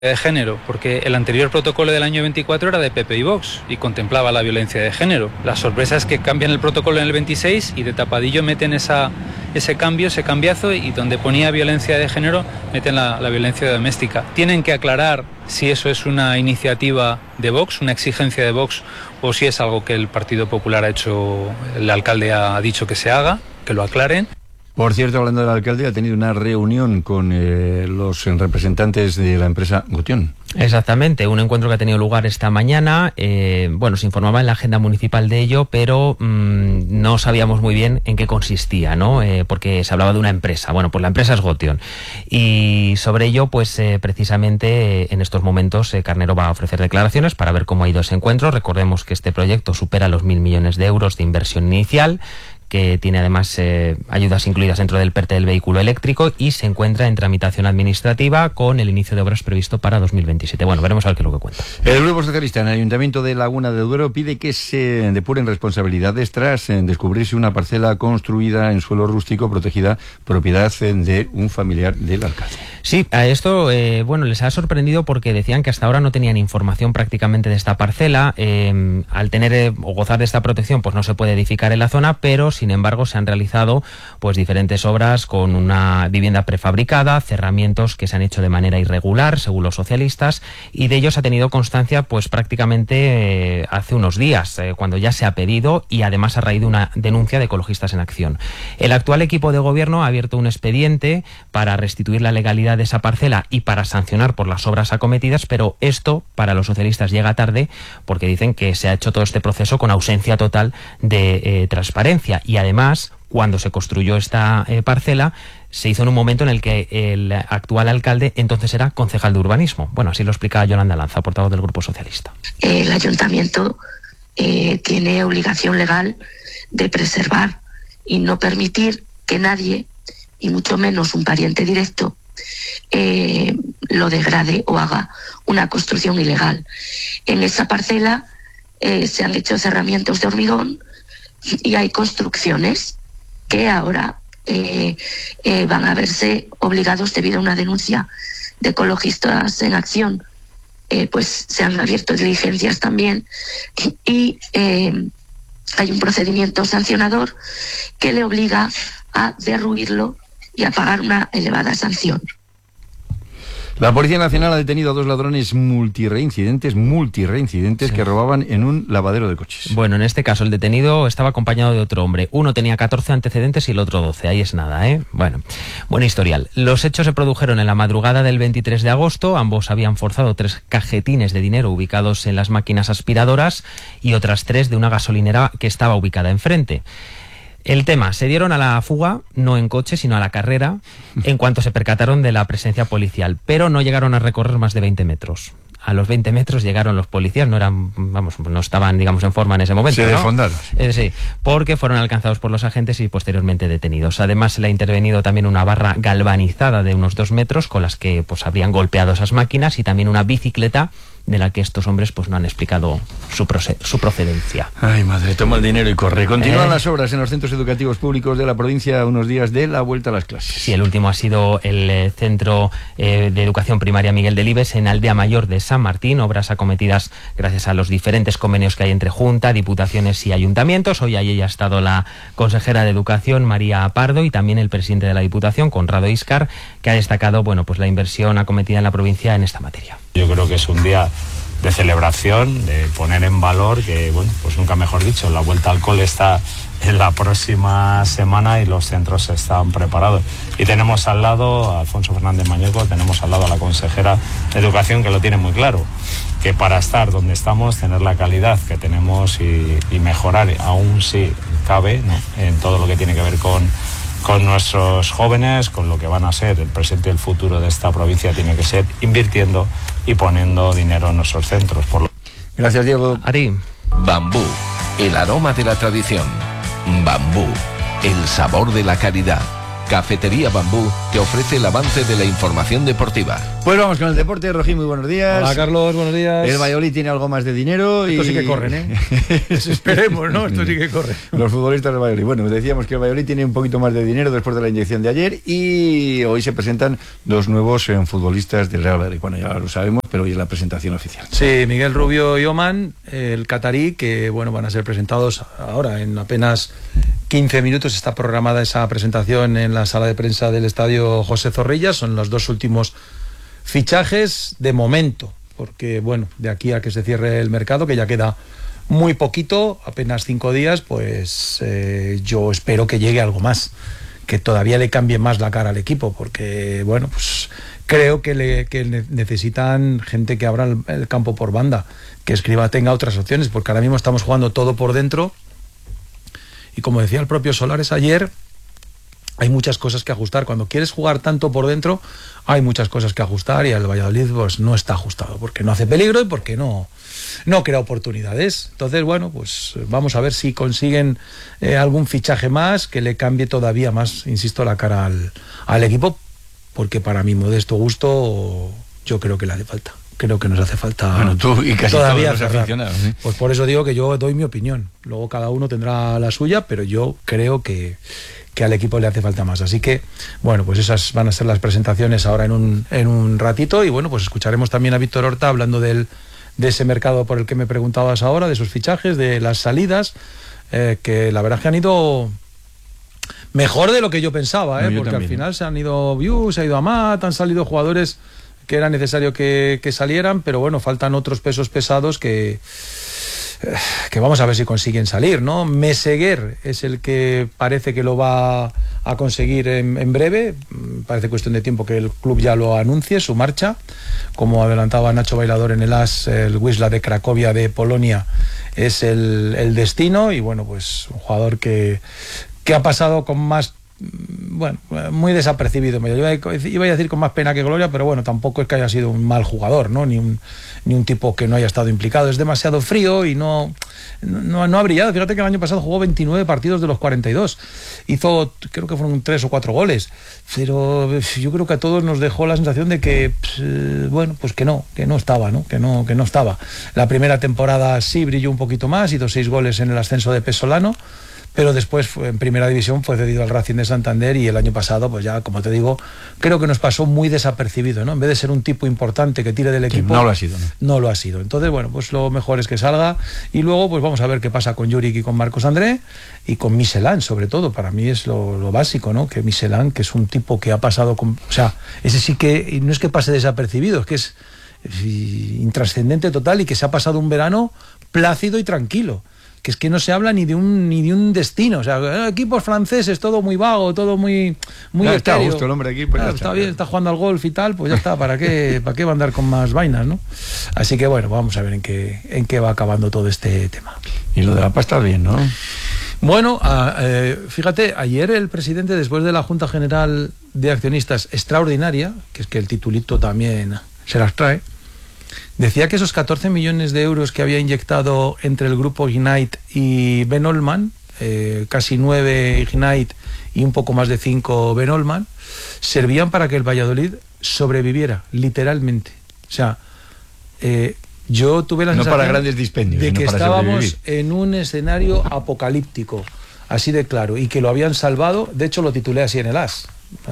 de género, porque el anterior protocolo del año 24 era de PP y Vox y contemplaba la violencia de género. La sorpresa es que cambian el protocolo en el 26 y de tapadillo meten ese cambiazo, y donde ponía violencia de género meten la violencia doméstica. Tienen que aclarar si eso es una iniciativa de Vox, una exigencia de Vox, o si es algo que el Partido Popular ha hecho, el alcalde ha dicho que se haga, que lo aclaren. Por cierto, hablando del alcalde, ha tenido una reunión con los representantes de la empresa Gotion. Exactamente, un encuentro que ha tenido lugar esta mañana. Se informaba en la agenda municipal de ello, pero no sabíamos muy bien en qué consistía, ¿no? Porque se hablaba de una empresa. Bueno, pues la empresa es Gotion. Y sobre ello, pues precisamente en estos momentos Carnero va a ofrecer declaraciones para ver cómo ha ido ese encuentro. Recordemos que este proyecto supera los 1.000 millones de euros de inversión inicial, que tiene además ayudas incluidas dentro del PERTE del vehículo eléctrico, y se encuentra en tramitación administrativa con el inicio de obras previsto para 2027. Bueno, veremos a ver qué es lo que cuenta. El Grupo Socialista en el Ayuntamiento de Laguna de Duero pide que se depuren responsabilidades tras descubrirse una parcela construida en suelo rústico protegida, propiedad de un familiar del alcalde. Sí, a esto les ha sorprendido porque decían que hasta ahora no tenían información prácticamente de esta parcela. Al tener o gozar de esta protección, pues no se puede edificar en la zona, pero sin embargo se han realizado pues diferentes obras con una vivienda prefabricada, cerramientos que se han hecho de manera irregular, según los socialistas, y de ellos ha tenido constancia pues prácticamente hace unos días, cuando ya se ha pedido, y además a raíz de una denuncia de Ecologistas en Acción. El actual equipo de gobierno ha abierto un expediente para restituir la legalidad de esa parcela y para sancionar por las obras acometidas, pero esto para los socialistas llega tarde, porque dicen que se ha hecho todo este proceso con ausencia total de transparencia. Y además, cuando se construyó esta parcela, se hizo en un momento en el que el actual alcalde entonces era concejal de urbanismo. Bueno, así lo explica Yolanda Lanza, portavoz del Grupo Socialista. El ayuntamiento tiene obligación legal de preservar y no permitir que nadie, y mucho menos un pariente directo, lo degrade o haga una construcción ilegal. En esa parcela se han hecho cerramientos de hormigón y hay construcciones que ahora van a verse obligados, debido a una denuncia de Ecologistas en Acción, pues se han abierto diligencias también, y hay un procedimiento sancionador que le obliga a derruirlo y a pagar una elevada sanción. La Policía Nacional ha detenido a 2 ladrones multireincidentes sí, que robaban en un lavadero de coches. Bueno, en este caso el detenido estaba acompañado de otro hombre. Uno tenía 14 antecedentes y el otro 12. Ahí es nada, ¿eh? Bueno, buen historial. Los hechos se produjeron en la madrugada del 23 de agosto. Ambos habían forzado 3 cajetines de dinero ubicados en las máquinas aspiradoras y otras 3 de una gasolinera que estaba ubicada enfrente. El tema, se dieron a la fuga, no en coche, sino a la carrera, en cuanto se percataron de la presencia policial, pero no llegaron a recorrer más de 20 metros. A los 20 metros llegaron los policías, no estaban, digamos, en forma en ese momento. Se desfondaron. Sí, porque fueron alcanzados por los agentes y posteriormente detenidos. Además, se le ha intervenido también una barra galvanizada de unos 2 metros con las que pues habrían golpeado esas máquinas, y también una bicicleta de la que estos hombres pues no han explicado su procedencia. Ay, madre, toma el dinero y corre. Continúan las obras en los centros educativos públicos de la provincia a unos días de la vuelta a las clases. Sí, el último ha sido el Centro de Educación Primaria Miguel Delibes en Aldea Mayor de San Martín, obras acometidas gracias a los diferentes convenios que hay entre Junta, Diputaciones y Ayuntamientos. Hoy allí ha estado la consejera de Educación, María Pardo, y también el presidente de la Diputación, Conrado Íscar, que ha destacado pues la inversión acometida en la provincia en esta materia. Yo creo que es un día de celebración, de poner en valor que, pues nunca mejor dicho, la vuelta al cole está en la próxima semana y los centros están preparados. Y tenemos al lado a Alfonso Fernández Mañeco, tenemos al lado a la consejera de Educación, que lo tiene muy claro, que para estar donde estamos, tener la calidad que tenemos y mejorar, aún si cabe, ¿no?, en todo lo que tiene que ver con nuestros jóvenes, con lo que van a ser el presente y el futuro de esta provincia, tiene que ser invirtiendo y poniendo dinero en nuestros centros. Gracias, Diego. Ari. Bambú, el aroma de la tradición. Bambú, el sabor de la calidad. Cafetería Bambú te ofrece el avance de la información deportiva. Pues vamos con el deporte. Rojín, muy buenos días. Hola, Carlos, buenos días. El Valladolid tiene algo más de dinero y... Esto sí que corren, ¿eh? Esperemos, ¿no? Esto sí que corre. Los futbolistas del Valladolid. Bueno, decíamos que el Valladolid tiene un poquito más de dinero después de la inyección de ayer y hoy se presentan dos nuevos futbolistas del Real Madrid. Bueno, ya lo sabemos, pero hoy es la presentación oficial. Sí, Miguel Rubio y Oman, el catarí, que bueno, van a ser presentados ahora en apenas 15 minutos. Está programada esa presentación en la sala de prensa del estadio José Zorrilla. Son los dos últimos fichajes de momento, porque bueno, de aquí a que se cierre el mercado, que ya queda muy poquito, apenas 5 días, pues yo espero que llegue algo más, que todavía le cambie más la cara al equipo, porque bueno, pues creo que necesitan gente que abra el campo por banda, que Escribá tenga otras opciones, porque ahora mismo estamos jugando todo por dentro y como decía el propio Solares ayer, hay muchas cosas que ajustar. Cuando quieres jugar tanto por dentro, hay muchas cosas que ajustar y el Valladolid pues no está ajustado, porque no hace peligro y porque no crea oportunidades. Entonces, bueno, pues vamos a ver si consiguen algún fichaje más que le cambie todavía más, insisto, la cara al equipo, porque para mi modesto gusto yo creo que le hace falta. Creo que nos hace falta, bueno, tú y casi todavía todos los aficionados, ¿eh? Pues por eso digo que yo doy mi opinión. Luego cada uno tendrá la suya, pero yo creo que al equipo le hace falta más. Así que, bueno, pues esas van a ser las presentaciones ahora en un ratito. Y bueno, pues escucharemos también a Víctor Horta hablando de ese mercado por el que me preguntabas ahora, de sus fichajes, de las salidas, que la verdad es que han ido mejor de lo que yo pensaba, no, yo porque también. al final se han ido Vius, se ha ido Amat, han salido jugadores que era necesario que salieran, pero bueno, faltan otros pesos pesados que vamos a ver si consiguen salir, ¿no? Meseguer es el que parece que lo va a conseguir en breve. Parece cuestión de tiempo que el club ya lo anuncie, su marcha. Como adelantaba Nacho Bailador en el AS, el Wisla de Cracovia de Polonia es el destino. Y bueno, pues un jugador que ha pasado con más... Bueno, muy desapercibido. Iba a decir con más pena que gloria, pero bueno, tampoco es que haya sido un mal jugador, ¿no? Ni un tipo que no haya estado implicado. Es demasiado frío y no ha brillado. Fíjate que el año pasado jugó 29 partidos de los 42. Hizo, creo que fueron 3 o 4 goles. Pero yo creo que a todos nos dejó la sensación de que, bueno, pues que no estaba, ¿no? Que no estaba. La primera temporada sí brilló un poquito más, hizo 6 goles en el ascenso de Pesolano. Pero después en primera división fue cedido al Racing de Santander y el año pasado, pues ya, como te digo, creo que nos pasó muy desapercibido, ¿no? En vez de ser un tipo importante que tire del equipo, no lo ha sido, ¿no? No lo ha sido. Entonces, bueno, pues lo mejor es que salga y luego pues vamos a ver qué pasa con Juric y con Marcos André y con Michelán, sobre todo. Para mí es lo básico, ¿no? Que Michelán, que es un tipo que ha pasado con... O sea, ese sí que no es que pase desapercibido, es que es intrascendente total y que se ha pasado un verano plácido y tranquilo. Que es que no se habla ni de un destino, o sea, equipos franceses, todo muy vago, todo muy está a gusto el hombre aquí, pues está bien, está jugando al golf y tal, pues ya está, ¿para qué va a andar con más vainas, no? Así que bueno, vamos a ver en qué va acabando todo este tema. Y lo de la pasta bien, ¿no? Bueno, fíjate, ayer el presidente, después de la Junta General de Accionistas extraordinaria, que es que el titulito también se las trae, decía que esos 14 millones de euros que había inyectado entre el grupo Ignite y Ben Olman, casi 9 Ignite y un poco más de 5 Ben Olman, servían para que el Valladolid sobreviviera, literalmente. O sea, yo tuve la sensación para grandes dispendios, de que para estábamos sobrevivir en un escenario apocalíptico, así de claro, y que lo habían salvado. De hecho, lo titulé así en el AS.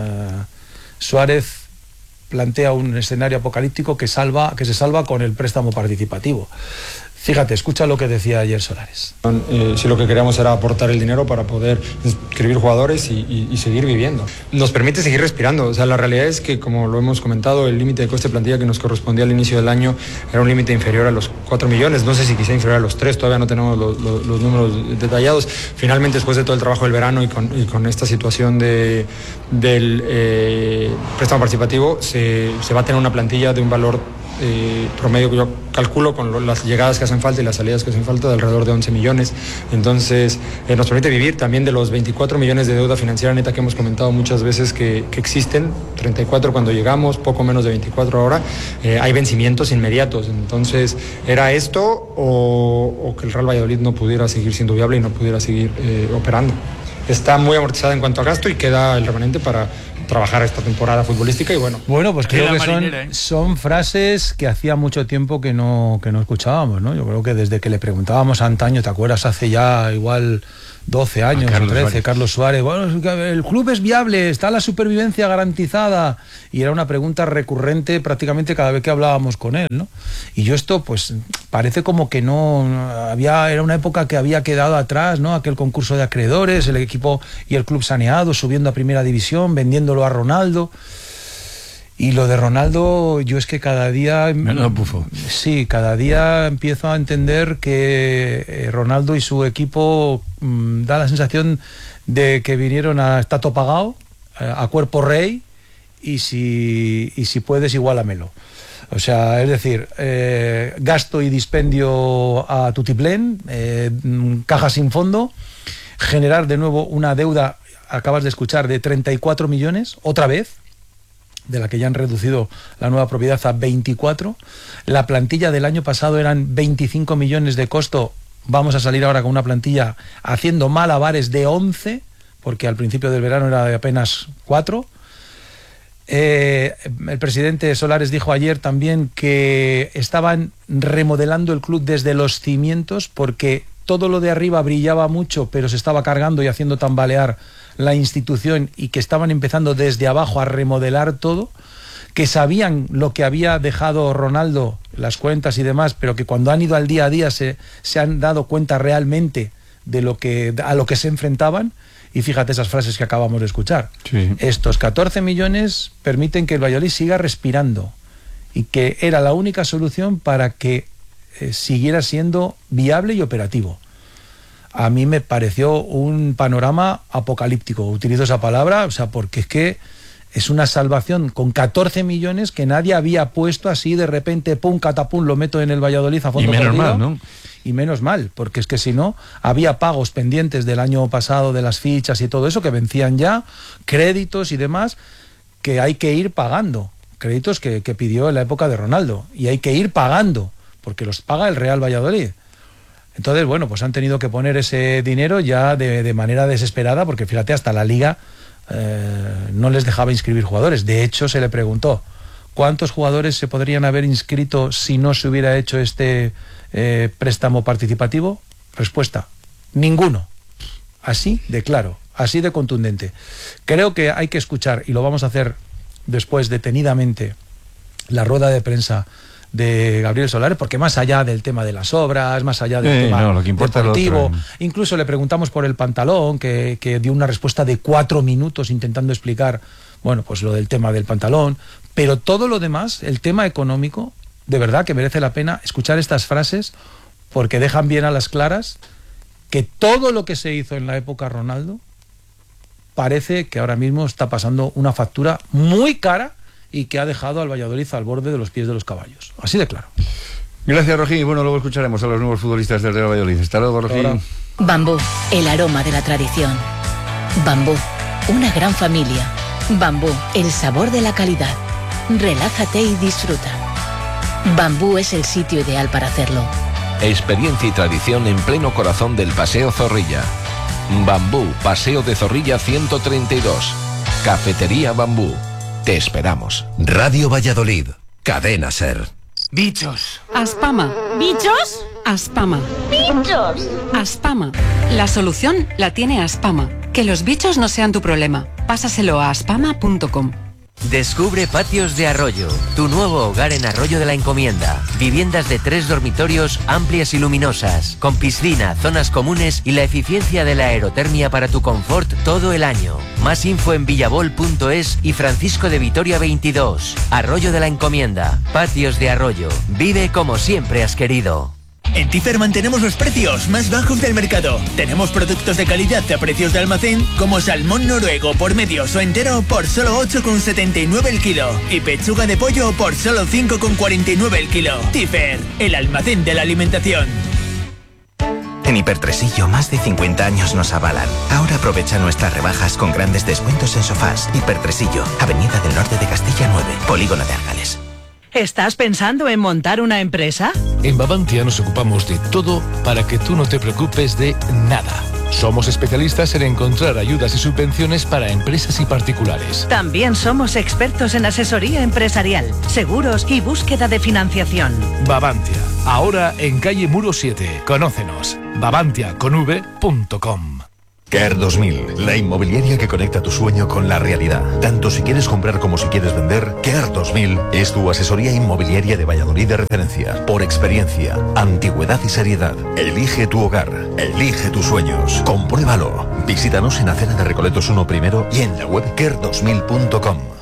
Suárez plantea un escenario apocalíptico que se salva con el préstamo participativo. Fíjate, escucha lo que decía ayer Solares. Si lo que queríamos era aportar el dinero para poder inscribir jugadores y seguir viviendo. Nos permite seguir respirando. O sea, la realidad es que, como lo hemos comentado, el límite de coste de plantilla que nos correspondía al inicio del año era un límite inferior a los 4 millones. No sé si quizá inferior a los 3, todavía no tenemos los números detallados. Finalmente, después de todo el trabajo del verano y con esta situación del préstamo participativo, se va a tener una plantilla de un valor promedio que yo calculo con las llegadas que hacen falta y las salidas que hacen falta de alrededor de 11 millones. Entonces nos permite vivir también de los 24 millones de deuda financiera neta que hemos comentado muchas veces que existen, 34 cuando llegamos, poco menos de 24 ahora. Hay vencimientos inmediatos. Entonces era esto o que el Real Valladolid no pudiera seguir siendo viable y no pudiera seguir operando. está muy amortizada en cuanto a gasto y queda el remanente para trabajar esta temporada futbolística. Y bueno, pues creo que son frases que hacía mucho tiempo que no escuchábamos, ¿no? Yo creo que desde que le preguntábamos antaño, ¿te acuerdas? Hace ya igual 12 años o 13, Carlos Suárez, bueno, el club es viable, está la supervivencia garantizada, y era una pregunta recurrente prácticamente cada vez que hablábamos con él, ¿no? Y yo esto, pues, parece como que era una época que había quedado atrás, ¿no? Aquel concurso de acreedores, el equipo y el club saneado, subiendo a primera división, vendiéndolo a Ronaldo. Y lo de Ronaldo, yo es que cada día... Sí, cada día empiezo a entender que Ronaldo y su equipo da la sensación de que vinieron a Tato pagado, a cuerpo rey, y si puedes, igualamelo. O sea, es decir, gasto y dispendio a tutiplén, caja sin fondo, generar de nuevo una deuda, acabas de escuchar, de 34 millones, otra vez, de la que ya han reducido la nueva propiedad a 24. La plantilla del año pasado eran 25 millones de costo. Vamos a salir ahora con una plantilla haciendo malabares de 11, porque al principio del verano era de apenas 4. El presidente Solares dijo ayer también que estaban remodelando el club desde los cimientos, porque todo lo de arriba brillaba mucho, pero se estaba cargando y haciendo tambalear la institución, y que estaban empezando desde abajo a remodelar todo, que sabían lo que había dejado Ronaldo, las cuentas y demás, pero que cuando han ido al día a día se han dado cuenta realmente de a lo que se enfrentaban. Y fíjate esas frases que acabamos de escuchar. Sí. Estos 14 millones permiten que el Valladolid siga respirando, y que era la única solución para que siguiera siendo viable y operativo. A mí me pareció un panorama apocalíptico, utilizo esa palabra, o sea, porque es que es una salvación con 14 millones que nadie había puesto así de repente, pum, catapum, lo meto en el Valladolid a fondo perdido. Y menos mal, ¿no? Y menos mal, porque es que si no, había pagos pendientes del año pasado, de las fichas y todo eso, que vencían ya, créditos y demás, que hay que ir pagando. Créditos que pidió en la época de Ronaldo, y hay que ir pagando, porque los paga el Real Valladolid. Entonces, bueno, pues han tenido que poner ese dinero ya de manera desesperada, porque fíjate, hasta la Liga no les dejaba inscribir jugadores. De hecho, se le preguntó cuántos jugadores se podrían haber inscrito si no se hubiera hecho este préstamo participativo. Respuesta: ninguno. Así de claro, así de contundente. Creo que hay que escuchar, y lo vamos a hacer después detenidamente, la rueda de prensa de Gabriel Solares, porque más allá del tema de las obras, más allá del tema lo que importa deportivo, incluso le preguntamos por el pantalón, que dio una respuesta de 4 minutos intentando explicar, bueno, pues lo del tema del pantalón, pero todo lo demás, el tema económico, de verdad que merece la pena escuchar estas frases, porque dejan bien a las claras que todo lo que se hizo en la época Ronaldo parece que ahora mismo está pasando una factura muy cara, y que ha dejado al Valladolid al borde de los pies de los caballos. Así de claro. Gracias, Rojín. Bueno, luego escucharemos a los nuevos futbolistas del Real Valladolid. Hasta luego, Rojín. Bambú, el aroma de la tradición. Bambú, una gran familia. Bambú, el sabor de la calidad. Relájate y disfruta. Bambú es el sitio ideal para hacerlo. Experiencia y tradición en pleno corazón del Paseo Zorrilla. Bambú, Paseo de Zorrilla 132. Cafetería Bambú. Te esperamos. Radio Valladolid, Cadena SER. Bichos. Aspama. ¿Bichos? Aspama. Bichos. Aspama. La solución la tiene Aspama. Que los bichos no sean tu problema. Pásaselo a aspama.com. Descubre Patios de Arroyo, tu nuevo hogar en Arroyo de la Encomienda. Viviendas de 3 dormitorios amplias y luminosas, con piscina, zonas comunes y la eficiencia de la aerotermia para tu confort todo el año. Más info en villabol.es y Francisco de Vitoria 22. Arroyo de la Encomienda. Patios de Arroyo. Vive como siempre has querido. En Tifer mantenemos los precios más bajos del mercado. Tenemos productos de calidad a precios de almacén, como salmón noruego por medios o entero por solo 8,79 el kilo, y pechuga de pollo por solo 5,49 el kilo. Tifer, el almacén de la alimentación. En Hipertresillo más de 50 años nos avalan. Ahora aprovecha nuestras rebajas con grandes descuentos en sofás. Hipertresillo, Avenida del Norte de Castilla 9, Polígono de Argales. ¿Estás pensando en montar una empresa? En Babantia nos ocupamos de todo para que tú no te preocupes de nada. Somos especialistas en encontrar ayudas y subvenciones para empresas y particulares. También somos expertos en asesoría empresarial, seguros y búsqueda de financiación. Bavantia, ahora en calle Muro 7. Conócenos. bavantiaconv.com. Care 2000, la inmobiliaria que conecta tu sueño con la realidad. Tanto si quieres comprar como si quieres vender, Care 2000 es tu asesoría inmobiliaria de Valladolid de referencia. Por experiencia, antigüedad y seriedad. Elige tu hogar, elige tus sueños. Compruébalo. Visítanos en Acera de Recoletos 1 primero y en la web care2000.com.